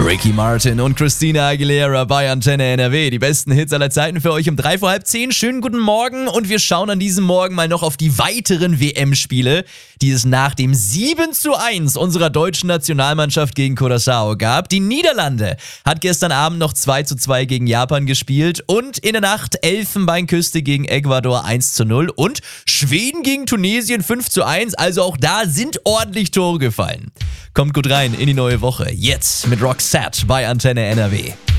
Ricky Martin und Christina Aguilera bei Antenne NRW. Die besten Hits aller Zeiten für euch um 9:55. Schönen guten Morgen und wir schauen an diesem Morgen mal noch auf die weiteren WM-Spiele, die es nach dem 7:1 unserer deutschen Nationalmannschaft gegen Curaçao gab. Die Niederlande hat gestern Abend noch 2:2 gegen Japan gespielt und in der Nacht Elfenbeinküste gegen Ecuador 1:0 und Schweden gegen Tunesien 5:1. Also auch da sind ordentlich Tore gefallen. Kommt gut rein in die neue Woche. Jetzt mit Roxette bei Antenne NRW.